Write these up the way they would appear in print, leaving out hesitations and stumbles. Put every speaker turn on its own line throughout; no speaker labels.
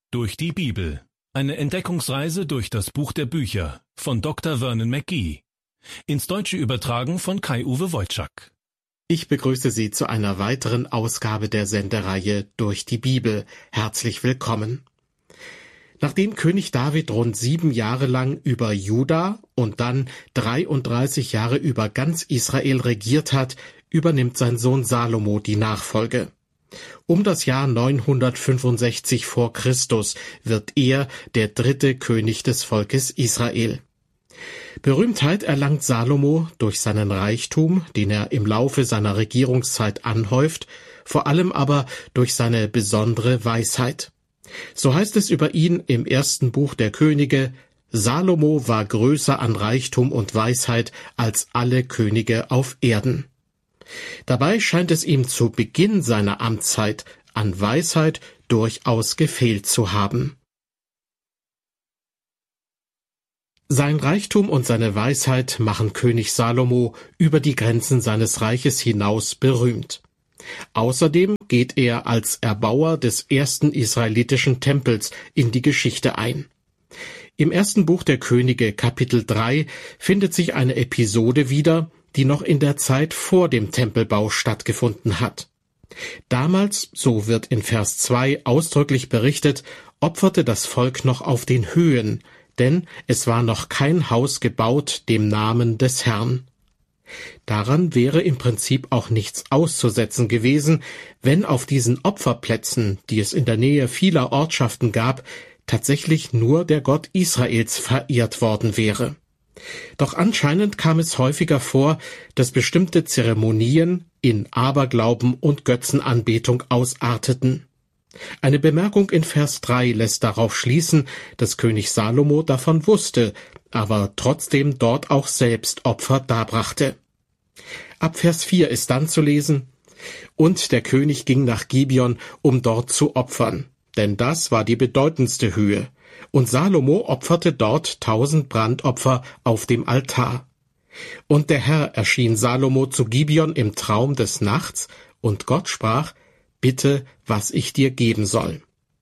Durch die Bibel. Eine Entdeckungsreise durch das Buch der Bücher von Dr. Vernon McGee. Ins Deutsche übertragen von Kai-Uwe Wojczak.
Ich begrüße Sie zu einer weiteren Ausgabe der Sendereihe Durch die Bibel. Herzlich willkommen. Nachdem König David rund 7 Jahre lang über Juda und dann 33 Jahre über ganz Israel regiert hat, übernimmt sein Sohn Salomo die Nachfolge. Um das Jahr 965 vor Christus wird er der 3. König des Volkes Israel. Berühmtheit erlangt Salomo durch seinen Reichtum, den er im Laufe seiner Regierungszeit anhäuft, vor allem aber durch seine besondere Weisheit. So heißt es über ihn im 1. Buch der Könige: Salomo war größer an Reichtum und Weisheit als alle Könige auf Erden. Dabei scheint es ihm zu Beginn seiner Amtszeit an Weisheit durchaus gefehlt zu haben. Sein Reichtum und seine Weisheit machen König Salomo über die Grenzen seines Reiches hinaus berühmt. Außerdem geht er als Erbauer des ersten israelitischen Tempels in die Geschichte ein. Im 1. Buch der Könige, Kapitel 3, findet sich eine Episode wieder, die noch in der Zeit vor dem Tempelbau stattgefunden hat. Damals, so wird in Vers 2 ausdrücklich berichtet, opferte das Volk noch auf den Höhen, denn es war noch kein Haus gebaut dem Namen des Herrn. Daran wäre im Prinzip auch nichts auszusetzen gewesen, wenn auf diesen Opferplätzen, die es in der Nähe vieler Ortschaften gab, tatsächlich nur der Gott Israels verehrt worden wäre. Doch anscheinend kam es häufiger vor, dass bestimmte Zeremonien in Aberglauben und Götzenanbetung ausarteten. Eine Bemerkung in Vers 3 lässt darauf schließen, dass König Salomo davon wusste, aber trotzdem dort auch selbst Opfer darbrachte. Ab Vers 4 ist dann zu lesen: Und der König ging nach Gibeon, um dort zu opfern, denn das war die bedeutendste Höhe. Und Salomo opferte dort 1000 Brandopfer auf dem Altar. Und der Herr erschien Salomo zu Gibeon im Traum des Nachts, und Gott sprach: Bitte, was ich dir geben soll.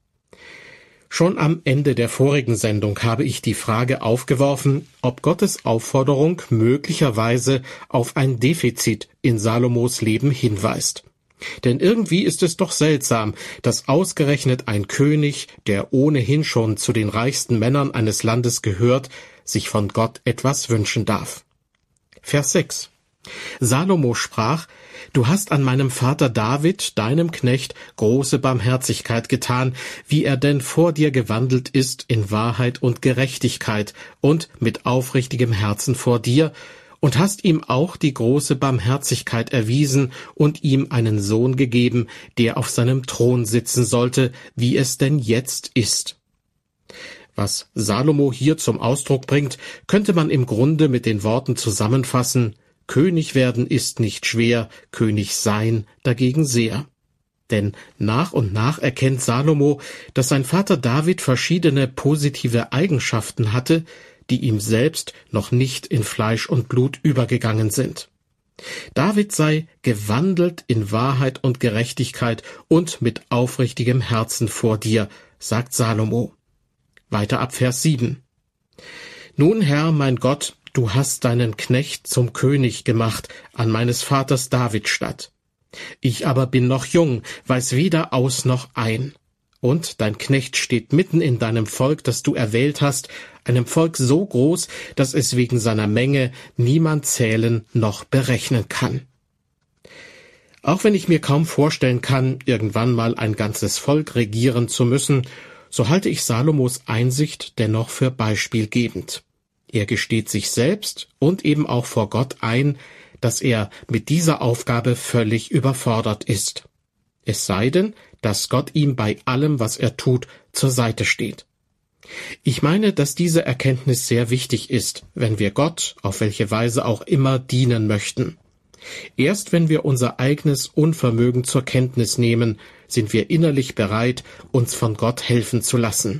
Schon am Ende der vorigen Sendung habe ich die Frage aufgeworfen, ob Gottes Aufforderung möglicherweise auf ein Defizit in Salomos Leben hinweist. Denn irgendwie ist es doch seltsam, dass ausgerechnet ein König, der ohnehin schon zu den reichsten Männern eines Landes gehört, sich von Gott etwas wünschen darf. Vers 6. Salomo sprach: Du hast an meinem Vater David, deinem Knecht, große Barmherzigkeit getan, wie er denn vor dir gewandelt ist in Wahrheit und Gerechtigkeit und mit aufrichtigem Herzen vor dir, und hast ihm auch die große Barmherzigkeit erwiesen und ihm einen Sohn gegeben, der auf seinem Thron sitzen sollte, wie es denn jetzt ist. Was Salomo hier zum Ausdruck bringt, könnte man im Grunde mit den Worten zusammenfassen: König werden ist nicht schwer, König sein dagegen sehr. Denn nach und nach erkennt Salomo, dass sein Vater David verschiedene positive Eigenschaften hatte, die ihm selbst noch nicht in Fleisch und Blut übergegangen sind. David sei gewandelt in Wahrheit und Gerechtigkeit und mit aufrichtigem Herzen vor dir, sagt Salomo. Weiter ab Vers 7. Nun, Herr, mein Gott, du hast deinen Knecht zum König gemacht an meines Vaters David statt. Ich aber bin noch jung, weiß weder aus noch ein. Und dein Knecht steht mitten in deinem Volk, das du erwählt hast, einem Volk so groß, dass es wegen seiner Menge niemand zählen noch berechnen kann. Auch wenn ich mir kaum vorstellen kann, irgendwann mal ein ganzes Volk regieren zu müssen, so halte ich Salomos Einsicht dennoch für beispielgebend. Er gesteht sich selbst und eben auch vor Gott ein, dass er mit dieser Aufgabe völlig überfordert ist. Es sei denn, dass Gott ihm bei allem, was er tut, zur Seite steht. Ich meine, dass diese Erkenntnis sehr wichtig ist, wenn wir Gott, auf welche Weise auch immer, dienen möchten. Erst wenn wir unser eigenes Unvermögen zur Kenntnis nehmen, sind wir innerlich bereit, uns von Gott helfen zu lassen.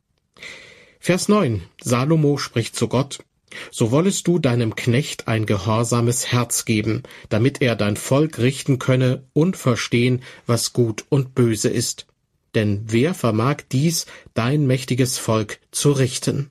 Vers 9. Salomo spricht zu Gott: So wollest du deinem Knecht ein gehorsames Herz geben, damit er dein Volk richten könne und verstehen, was gut und böse ist. denn wer vermag dies, dein mächtiges Volk zu richten?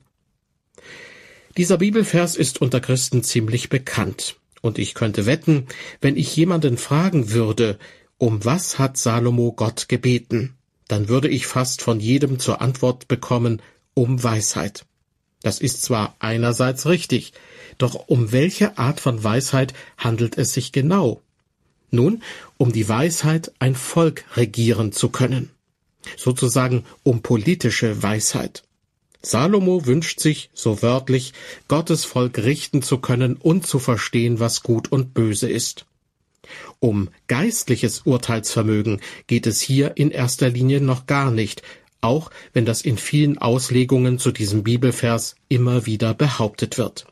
Dieser Bibelvers ist unter Christen ziemlich bekannt, und ich könnte wetten, wenn ich jemanden fragen würde, um was hat Salomo Gott gebeten, dann würde ich fast von jedem zur Antwort bekommen, um Weisheit. Das ist zwar einerseits richtig, doch um welche Art von Weisheit handelt es sich genau? Nun, um die Weisheit, ein Volk regieren zu können. Sozusagen um politische Weisheit. Salomo wünscht sich, so wörtlich, Gottes Volk richten zu können und zu verstehen, was gut und böse ist. Um geistliches Urteilsvermögen geht es hier in erster Linie noch gar nicht, auch wenn das in vielen Auslegungen zu diesem Bibelvers immer wieder behauptet wird.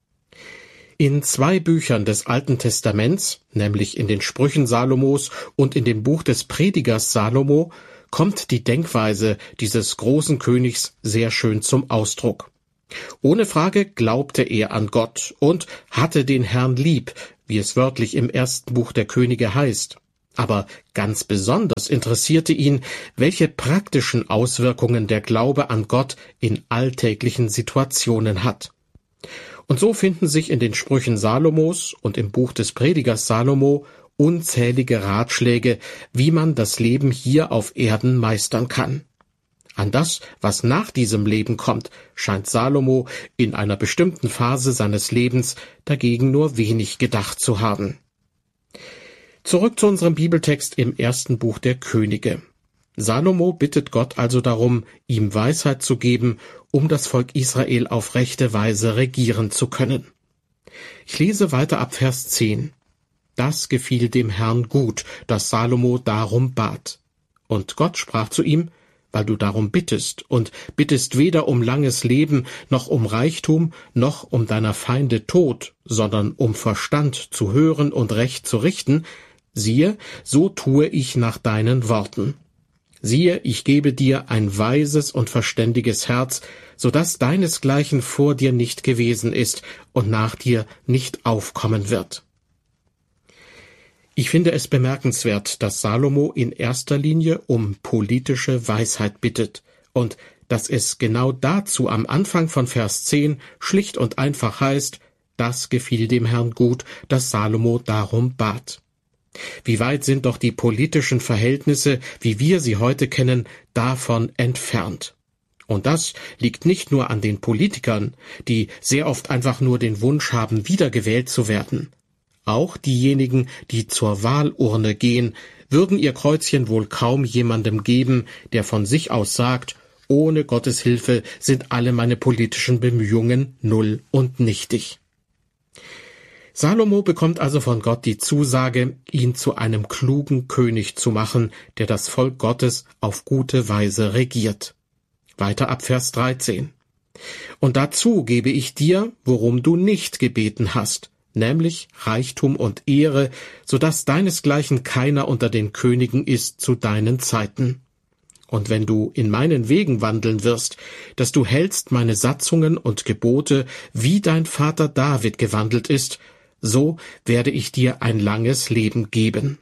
In 2 Büchern des Alten Testaments, nämlich in den Sprüchen Salomos und in dem Buch des Predigers Salomo, kommt die Denkweise dieses großen Königs sehr schön zum Ausdruck. Ohne Frage glaubte er an Gott und hatte den Herrn lieb, wie es wörtlich im 1. Buch der Könige heißt. Aber ganz besonders interessierte ihn, welche praktischen Auswirkungen der Glaube an Gott in alltäglichen Situationen hat. Und so finden sich in den Sprüchen Salomos und im Buch des Predigers Salomo unzählige Ratschläge, wie man das Leben hier auf Erden meistern kann. An das, was nach diesem Leben kommt, scheint Salomo in einer bestimmten Phase seines Lebens dagegen nur wenig gedacht zu haben. Zurück zu unserem Bibeltext im 1. Buch der Könige. Salomo bittet Gott also darum, ihm Weisheit zu geben, um das Volk Israel auf rechte Weise regieren zu können. Ich lese weiter ab Vers 10. Das gefiel dem Herrn gut, dass Salomo darum bat. Und Gott sprach zu ihm, weil du darum bittest und bittest weder um langes Leben, noch um Reichtum, noch um deiner Feinde Tod, sondern um Verstand zu hören und Recht zu richten, siehe, so tue ich nach deinen Worten. Siehe, ich gebe dir ein weises und verständiges Herz, so dass deinesgleichen vor dir nicht gewesen ist und nach dir nicht aufkommen wird. Ich finde es bemerkenswert, dass Salomo in erster Linie um politische Weisheit bittet und dass es genau dazu am Anfang von Vers 10 schlicht und einfach heißt, das gefiel dem Herrn gut, dass Salomo darum bat. Wie weit sind doch die politischen Verhältnisse, wie wir sie heute kennen, davon entfernt. Und das liegt nicht nur an den Politikern, die sehr oft einfach nur den Wunsch haben, wiedergewählt zu werden. Auch diejenigen, die zur Wahlurne gehen, würden ihr Kreuzchen wohl kaum jemandem geben, der von sich aus sagt, ohne Gottes Hilfe sind alle meine politischen Bemühungen null und nichtig. Salomo bekommt also von Gott die Zusage, ihn zu einem klugen König zu machen, der das Volk Gottes auf gute Weise regiert. Weiter ab Vers 13. Und dazu gebe ich dir, worum du nicht gebeten hast, nämlich Reichtum und Ehre, so dass deinesgleichen keiner unter den Königen ist zu deinen Zeiten. Und wenn du in meinen Wegen wandeln wirst, dass du hältst meine Satzungen und Gebote, wie dein Vater David gewandelt ist, so werde ich dir ein langes Leben geben.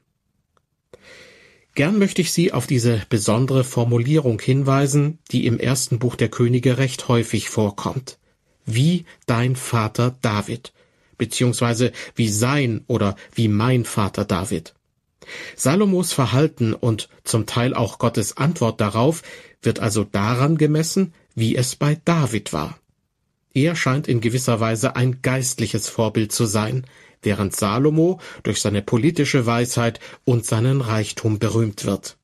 Gern möchte ich Sie auf diese besondere Formulierung hinweisen, die im 1. Buch der Könige recht häufig vorkommt. Wie dein Vater David, beziehungsweise wie sein oder wie mein Vater David. Salomos Verhalten und zum Teil auch Gottes Antwort darauf wird also daran gemessen, wie es bei David war. Er scheint in gewisser Weise ein geistliches Vorbild zu sein, während Salomo durch seine politische Weisheit und seinen Reichtum berühmt wird.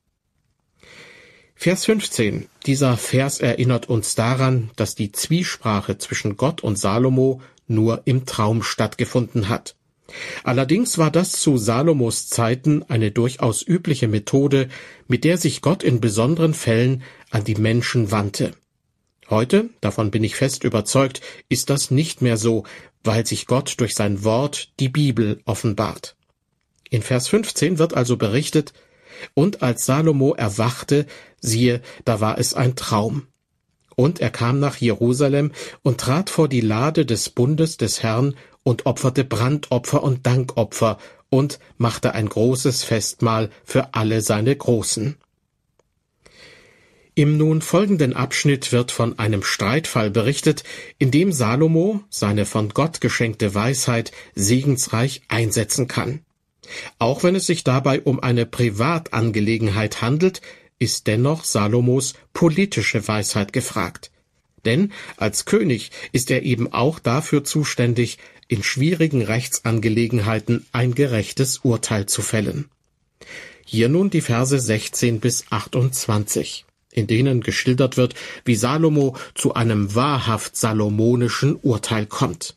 Vers 15. Dieser Vers erinnert uns daran, dass die Zwiesprache zwischen Gott und Salomo nur im Traum stattgefunden hat. Allerdings war das zu Salomos Zeiten eine durchaus übliche Methode, mit der sich Gott in besonderen Fällen an die Menschen wandte. Heute, davon bin ich fest überzeugt, ist das nicht mehr so, weil sich Gott durch sein Wort, die Bibel, offenbart. In Vers 15 wird also berichtet, und als Salomo erwachte, siehe, da war es ein Traum. Und er kam nach Jerusalem und trat vor die Lade des Bundes des Herrn und opferte Brandopfer und Dankopfer und machte ein großes Festmahl für alle seine Großen. Im nun folgenden Abschnitt wird von einem Streitfall berichtet, in dem Salomo seine von Gott geschenkte Weisheit segensreich einsetzen kann. Auch wenn es sich dabei um eine Privatangelegenheit handelt, ist dennoch Salomos politische Weisheit gefragt. Denn als König ist er eben auch dafür zuständig, in schwierigen Rechtsangelegenheiten ein gerechtes Urteil zu fällen. Hier nun die Verse 16 bis 28, in denen geschildert wird, wie Salomo zu einem wahrhaft salomonischen Urteil kommt.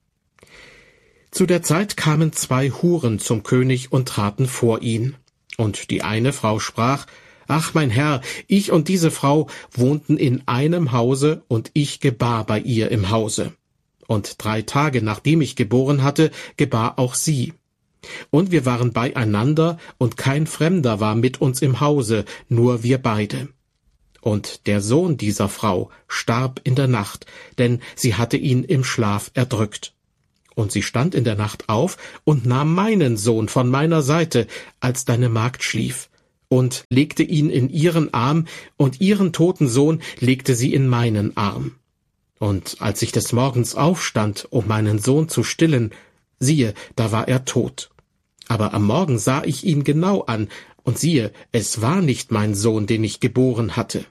Zu der Zeit kamen 2 Huren zum König und traten vor ihn. Und die eine Frau sprach: »Ach, mein Herr, ich und diese Frau wohnten in einem Hause, und ich gebar bei ihr im Hause. Und 3 Tage, nachdem ich geboren hatte, gebar auch sie. Und wir waren beieinander, und kein Fremder war mit uns im Hause, nur wir beide. Und der Sohn dieser Frau starb in der Nacht, denn sie hatte ihn im Schlaf erdrückt. Und sie stand in der Nacht auf und nahm meinen Sohn von meiner Seite, als deine Magd schlief, und legte ihn in ihren Arm, und ihren toten Sohn legte sie in meinen Arm. Und als ich des Morgens aufstand, um meinen Sohn zu stillen, siehe, da war er tot. Aber am Morgen sah ich ihn genau an, und siehe, es war nicht mein Sohn, den ich geboren hatte.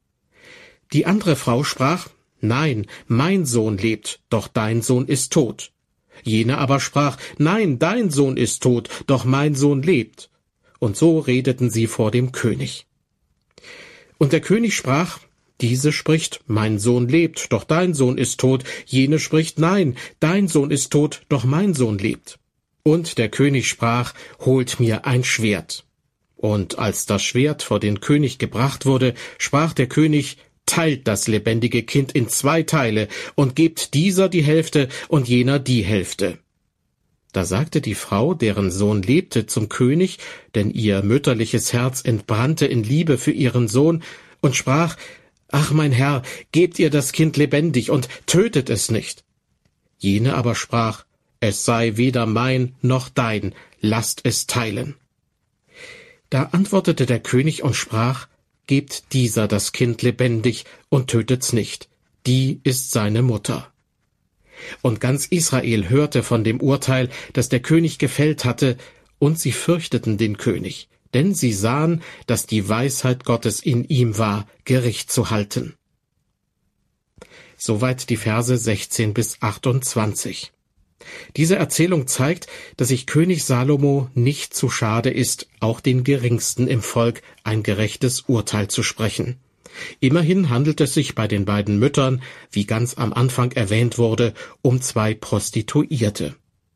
Die andere Frau sprach: Nein, mein Sohn lebt, doch dein Sohn ist tot. Jene aber sprach: Nein, dein Sohn ist tot, doch mein Sohn lebt. Und so redeten sie vor dem König. Und der König sprach: Diese spricht: Mein Sohn lebt, doch dein Sohn ist tot. Jene spricht: Nein, dein Sohn ist tot, doch mein Sohn lebt. Und der König sprach: Holt mir ein Schwert. Und als das Schwert vor den König gebracht wurde, sprach der König: Teilt das lebendige Kind in 2 Teile und gebt dieser die Hälfte und jener die Hälfte. Da sagte die Frau, deren Sohn lebte, zum König, denn ihr mütterliches Herz entbrannte in Liebe für ihren Sohn, und sprach: Ach, mein Herr, gebt ihr das Kind lebendig und tötet es nicht. Jene aber sprach: Es sei weder mein noch dein, lasst es teilen. Da antwortete der König und sprach: Gebt dieser das Kind lebendig und tötet's nicht, die ist seine Mutter. Und ganz Israel hörte von dem Urteil, das der König gefällt hatte, und sie fürchteten den König, denn sie sahen, dass die Weisheit Gottes in ihm war, Gericht zu halten. Soweit die Verse 16 bis 28. Diese Erzählung zeigt, dass sich König Salomo nicht zu schade ist, auch den Geringsten im Volk ein gerechtes Urteil zu sprechen. Immerhin handelt es sich bei den beiden Müttern, wie ganz am Anfang erwähnt wurde, um 2 Prostituierte.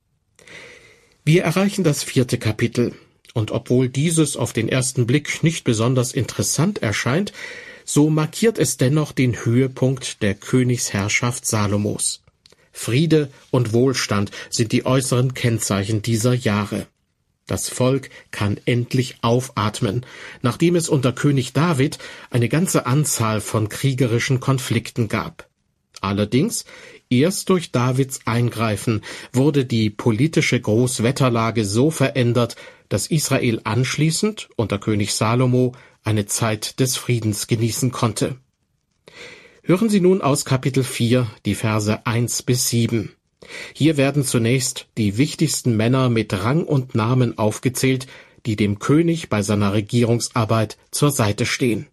Wir erreichen das 4. Kapitel, und obwohl dieses auf den ersten Blick nicht besonders interessant erscheint, so markiert es dennoch den Höhepunkt der Königsherrschaft Salomos. Friede und Wohlstand sind die äußeren Kennzeichen dieser Jahre. Das Volk kann endlich aufatmen, nachdem es unter König David eine ganze Anzahl von kriegerischen Konflikten gab. Allerdings, erst durch Davids Eingreifen wurde die politische Großwetterlage so verändert, dass Israel anschließend unter König Salomo eine Zeit des Friedens genießen konnte. Hören Sie nun aus Kapitel 4 die Verse 1 bis 7. Hier werden zunächst die wichtigsten Männer mit Rang und Namen aufgezählt, die dem König bei seiner Regierungsarbeit zur Seite stehen.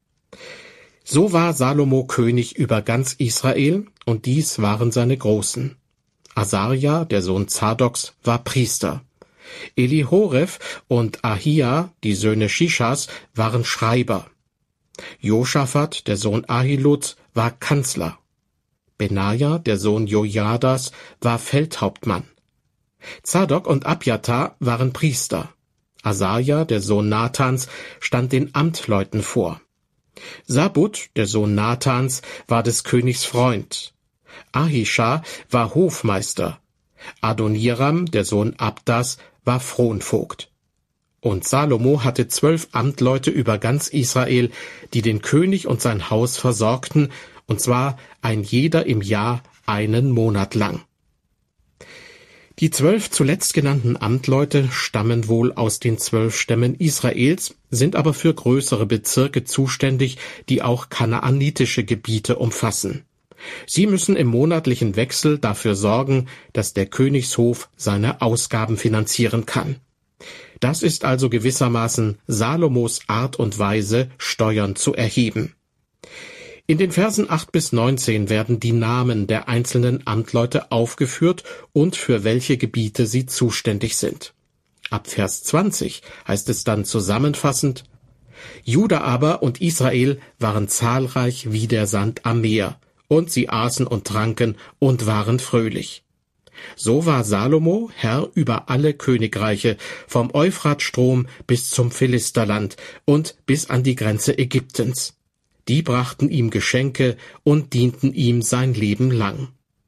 So war Salomo König über ganz Israel, und dies waren seine Großen. Asaria, der Sohn Zadoks, war Priester. Elihoref und Ahia, die Söhne Shishas, waren Schreiber. Josaphat, der Sohn Ahiluds, war Kanzler. Benaja, der Sohn Jojadas, war Feldhauptmann. Zadok und Abjatar waren Priester. Asaja, der Sohn Nathans, stand den Amtleuten vor. Sabut, der Sohn Nathans, war des Königs Freund. Ahisha war Hofmeister. Adoniram, der Sohn Abdas, war Fronvogt. Und Salomo hatte 12 Amtleute über ganz Israel, die den König und sein Haus versorgten, und zwar ein jeder im Jahr einen Monat lang. Die 12 zuletzt genannten Amtleute stammen wohl aus den 12 Stämmen Israels, sind aber für größere Bezirke zuständig, die auch kanaanitische Gebiete umfassen. Sie müssen im monatlichen Wechsel dafür sorgen, dass der Königshof seine Ausgaben finanzieren kann. Das ist also gewissermaßen Salomos Art und Weise, Steuern zu erheben. In den Versen 8 bis 19 werden die Namen der einzelnen Amtleute aufgeführt und für welche Gebiete sie zuständig sind. Ab Vers 20 heißt es dann zusammenfassend: Juda aber und Israel waren zahlreich wie der Sand am Meer, und sie aßen und tranken und waren fröhlich. So war Salomo Herr über alle Königreiche, vom Euphratstrom bis zum Philisterland und bis an die Grenze Ägyptens. Die brachten ihm Geschenke und dienten ihm sein Leben lang.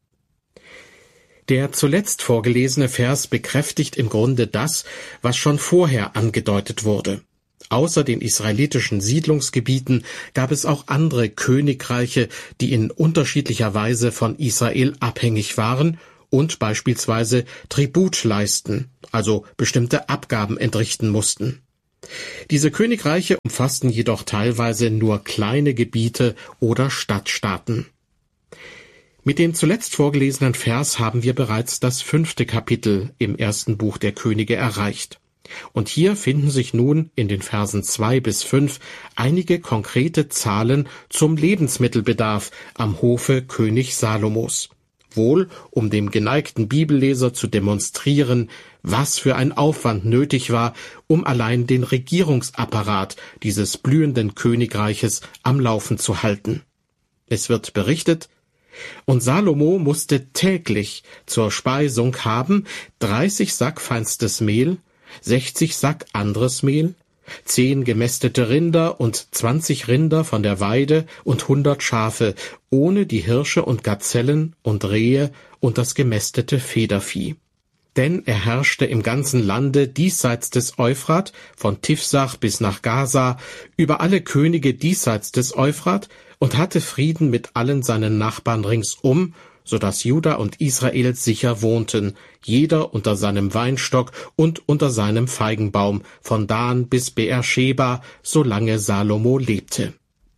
Der zuletzt vorgelesene Vers bekräftigt im Grunde das, was schon vorher angedeutet wurde. Außer den israelitischen Siedlungsgebieten gab es auch andere Königreiche, die in unterschiedlicher Weise von Israel abhängig waren und beispielsweise Tribut leisten, also bestimmte Abgaben entrichten mussten. Diese Königreiche umfassten jedoch teilweise nur kleine Gebiete oder Stadtstaaten. Mit dem zuletzt vorgelesenen Vers haben wir bereits das 5. Kapitel im 1. Buch der Könige erreicht. Und hier finden sich nun in den Versen 2 bis 5 einige konkrete Zahlen zum Lebensmittelbedarf am Hofe König Salomos. Wohl, um dem geneigten Bibelleser zu demonstrieren, was für ein Aufwand nötig war, um allein den Regierungsapparat dieses blühenden Königreiches am Laufen zu halten. Es wird berichtet: Und Salomo musste täglich zur Speisung haben 30 Sack feinstes Mehl, 60 Sack anderes Mehl, 10 gemästete Rinder und 20 Rinder von der Weide und 100 Schafe, ohne die Hirsche und Gazellen und Rehe und das gemästete Federvieh. Denn er herrschte im ganzen Lande diesseits des Euphrat, von Tifsach bis nach Gaza, über alle Könige diesseits des Euphrat und hatte Frieden mit allen seinen Nachbarn ringsum, so dass Juda und Israel sicher wohnten, jeder unter seinem Weinstock und unter seinem Feigenbaum, von Dan bis Beersheba, solange Salomo lebte.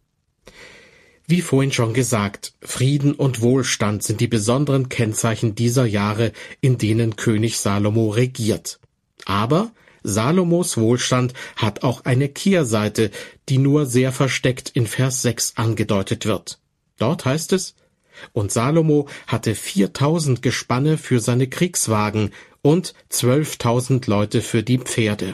Wie vorhin schon gesagt, Frieden und Wohlstand sind die besonderen Kennzeichen dieser Jahre, in denen König Salomo regiert. Aber Salomos Wohlstand hat auch eine Kehrseite, die nur sehr versteckt in Vers 6 angedeutet wird. Dort heißt es: Und Salomo hatte 4.000 Gespanne für seine Kriegswagen und 12.000 Leute für die Pferde.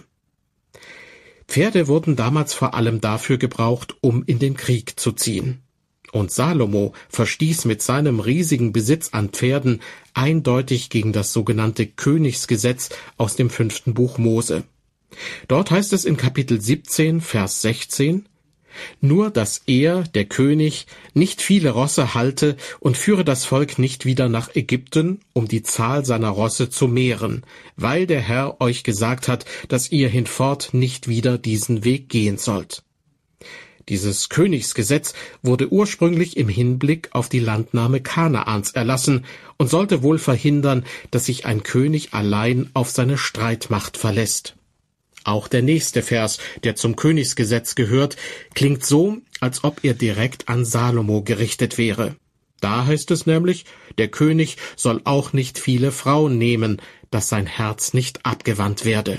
Pferde wurden damals vor allem dafür gebraucht, um in den Krieg zu ziehen. Und Salomo verstieß mit seinem riesigen Besitz an Pferden eindeutig gegen das sogenannte Königsgesetz aus dem 5. Buch Mose. Dort heißt es in Kapitel 17, Vers 16: Nur, dass er, der König, nicht viele Rosse halte und führe das Volk nicht wieder nach Ägypten, um die Zahl seiner Rosse zu mehren, weil der Herr euch gesagt hat, dass ihr hinfort nicht wieder diesen Weg gehen sollt. Dieses Königsgesetz wurde ursprünglich im Hinblick auf die Landnahme Kanaans erlassen und sollte wohl verhindern, dass sich ein König allein auf seine Streitmacht verlässt. Auch der nächste Vers, der zum Königsgesetz gehört, klingt so, als ob er direkt an Salomo gerichtet wäre. Da heißt es nämlich, der König soll auch nicht viele Frauen nehmen, dass sein Herz nicht abgewandt werde.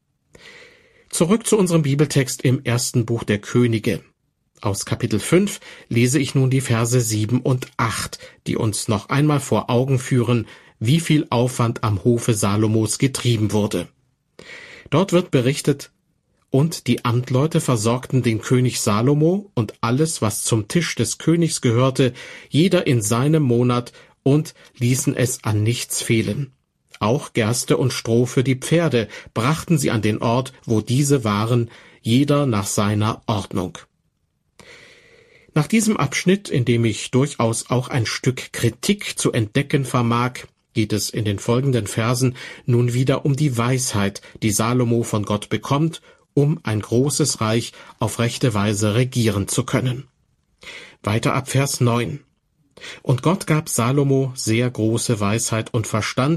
Zurück zu unserem Bibeltext im 1. Buch der Könige. Aus Kapitel 5 lese ich nun die Verse 7 und 8, die uns noch einmal vor Augen führen, wie viel Aufwand am Hofe Salomos getrieben wurde. Dort wird berichtet: Und die Amtleute versorgten den König Salomo und alles, was zum Tisch des Königs gehörte, jeder in seinem Monat, und ließen es an nichts fehlen. Auch Gerste und Stroh für die Pferde brachten sie an den Ort, wo diese waren, jeder nach seiner Ordnung. Nach diesem Abschnitt, in dem ich durchaus auch ein Stück Kritik zu entdecken vermag, geht es in den folgenden Versen nun wieder um die Weisheit, die Salomo von Gott bekommt, um ein großes Reich auf rechte Weise regieren zu können. Weiter ab Vers 9. Und Gott gab Salomo sehr große Weisheit und Verstand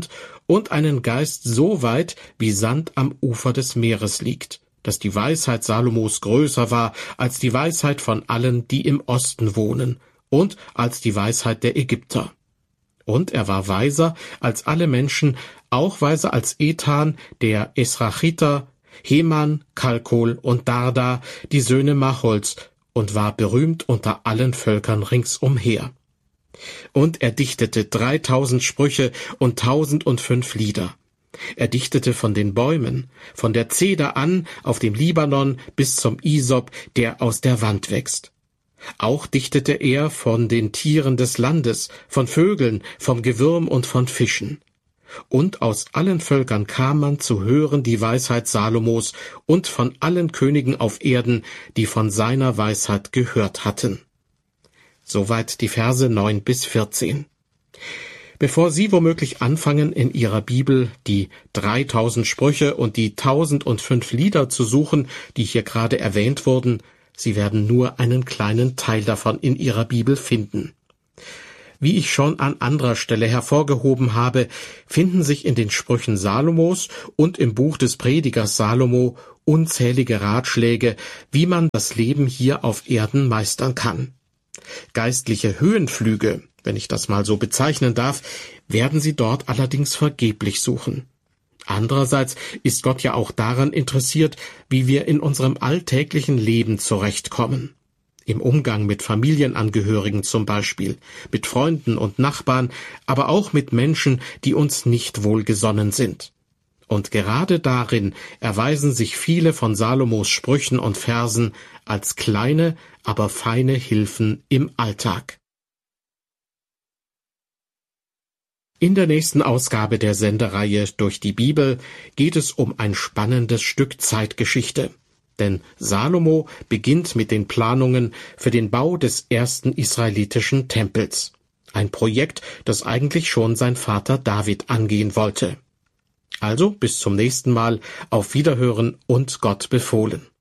und einen Geist so weit, wie Sand am Ufer des Meeres liegt, dass die Weisheit Salomos größer war als die Weisheit von allen, die im Osten wohnen, und als die Weisheit der Ägypter. Und er war weiser als alle Menschen, auch weiser als Ethan, der Esrachiter, Heman, Kalkol und Darda, die Söhne Machols, und war berühmt unter allen Völkern ringsumher. Und er dichtete 3000 Sprüche und 1005 Lieder. Er dichtete von den Bäumen, von der Zeder an auf dem Libanon bis zum Isop, der aus der Wand wächst. Auch dichtete er von den Tieren des Landes, von Vögeln, vom Gewürm und von Fischen. Und aus allen Völkern kam man zu hören die Weisheit Salomos und von allen Königen auf Erden, die von seiner Weisheit gehört hatten. Soweit die Verse 9 bis 14. Bevor Sie womöglich anfangen, in Ihrer Bibel die 3000 Sprüche und die 1005 Lieder zu suchen, die hier gerade erwähnt wurden, Sie werden nur einen kleinen Teil davon in Ihrer Bibel finden. Wie ich schon an anderer Stelle hervorgehoben habe, finden sich in den Sprüchen Salomos und im Buch des Predigers Salomo unzählige Ratschläge, wie man das Leben hier auf Erden meistern kann. Geistliche Höhenflüge, wenn ich das mal so bezeichnen darf, werden Sie dort allerdings vergeblich suchen. Andererseits ist Gott ja auch daran interessiert, wie wir in unserem alltäglichen Leben zurechtkommen. Im Umgang mit Familienangehörigen zum Beispiel, mit Freunden und Nachbarn, aber auch mit Menschen, die uns nicht wohlgesonnen sind. Und gerade darin erweisen sich viele von Salomos Sprüchen und Versen als kleine, aber feine Hilfen im Alltag. In der nächsten Ausgabe der Sendereihe Durch die Bibel geht es um ein spannendes Stück Zeitgeschichte. Denn Salomo beginnt mit den Planungen für den Bau des ersten israelitischen Tempels. Ein Projekt, das eigentlich schon sein Vater David angehen wollte. Also bis zum nächsten Mal, auf Wiederhören und Gott befohlen.